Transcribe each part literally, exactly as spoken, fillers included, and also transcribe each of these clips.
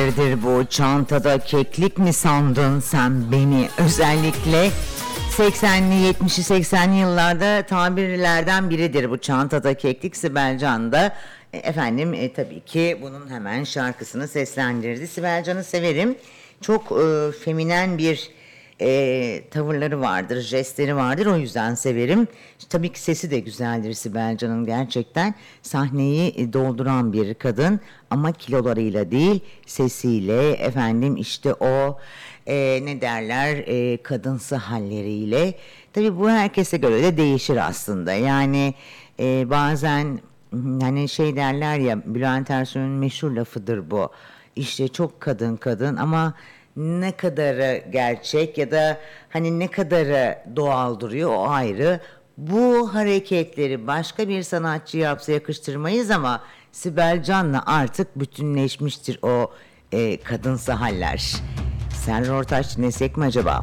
biridir bu. Çantada keklik mi sandın sen beni? Özellikle seksenli yetmişli seksenli yıllarda tabirlerden biridir bu çantada keklik. Sibel Can da e, efendim e, tabii ki bunun hemen şarkısını seslendirdi. Sibel Can'ı severim. Çok e, feminen bir e, tavırları vardır, jestleri vardır. O yüzden severim. İşte, tabii ki sesi de güzeldir Sibel Can'ın, gerçekten. Sahneyi e, dolduran bir kadın ama kilolarıyla değil, sesiyle, efendim işte o e, ne derler e, kadınsı halleriyle. Tabii bu herkese göre de değişir aslında. Yani e, bazen hani şey derler ya, Bülent Ersoy'un meşhur lafıdır bu. İşte çok kadın kadın ama ne kadarı gerçek ya da hani ne kadarı doğal duruyor, o ayrı. Bu hareketleri başka bir sanatçı yapsa yakıştırmayız ama Sibel Can'la artık bütünleşmiştir o e, kadınsı haller. Serdar Ortaç dinlesek mi acaba?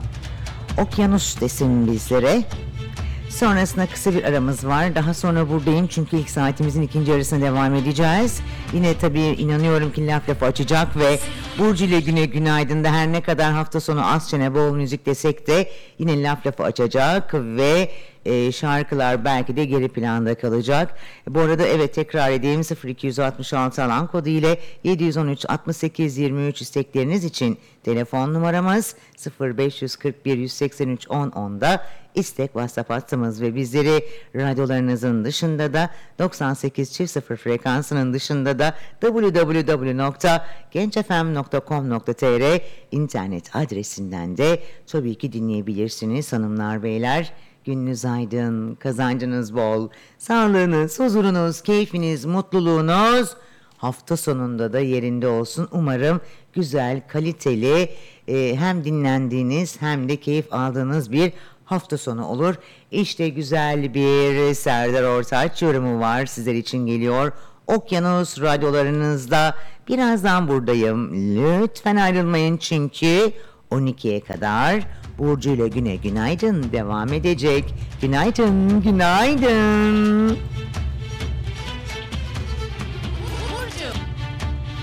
Okyanus desin bizlere. Sonrasında kısa bir aramız var. Daha sonra buradayım çünkü ilk saatimizin ikinci yarısına devam edeceğiz. Yine tabii inanıyorum ki laf lafı açacak ve Burcu ile Güne Günaydın'da her ne kadar hafta sonu az çene bol müzik desek de yine laf lafı açacak ve e, şarkılar belki de geri planda kalacak. Bu arada evet, tekrar edeyim, sıfır iki altı altı alan kodu ile yedi on üç altmış sekiz yirmi üç istekleriniz için telefon numaramız sıfır beş kırk bir yüz seksen üç on onda istek WhatsApp hattımız ve bizleri radyolarınızın dışında da doksan sekiz çift sıfır frekansının dışında da double-u double-u double-u nokta genç f m nokta com nokta t r internet adresinden de tabii ki dinleyebilirsiniz hanımlar beyler. Gününüz aydın, kazancınız bol, sağlığınız, huzurunuz, keyfiniz, mutluluğunuz hafta sonunda da yerinde olsun. Umarım güzel, kaliteli, e, hem dinlendiğiniz hem de keyif aldığınız bir hafta sonu olur. İşte güzel bir Serdar Ortaç yorumu var, sizler için geliyor. Okyanus radyolarınızda birazdan buradayım. Lütfen ayrılmayın çünkü on ikiye kadar Burcu ile Güne Günaydın devam edecek. Günaydın, günaydın.